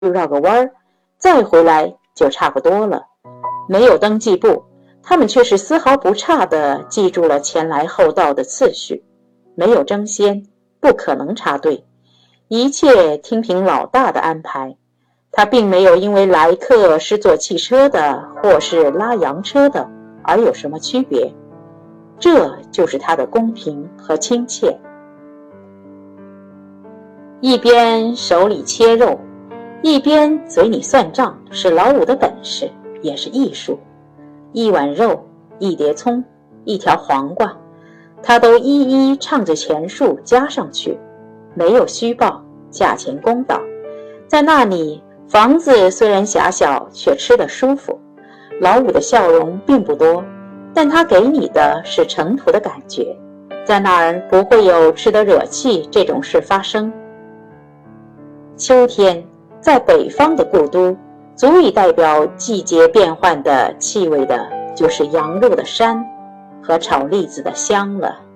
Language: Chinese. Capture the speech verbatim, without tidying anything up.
又绕个弯儿，再回来就差不多了。没有登记簿，他们却是丝毫不差地记住了前来后到的次序。没有争先，不可能插队，一切听凭老大的安排。他并没有因为来客是坐汽车的或是拉洋车的而有什么区别，这就是他的公平和亲切。一边手里切肉，一边嘴里算账，是老五的本事，也是艺术。一碗肉，一碟葱，一条黄瓜，他都一一唱着钱数加上去，没有虚报，价钱公道。在那里，房子虽然狭小，却吃得舒服。老五的笑容并不多，但他给你的是尘土的感觉，在那儿不会有吃得惹气这种事发生。秋天，在北方的故都，足以代表季节变换的气味的，就是羊肉的膻和炒栗子的香了。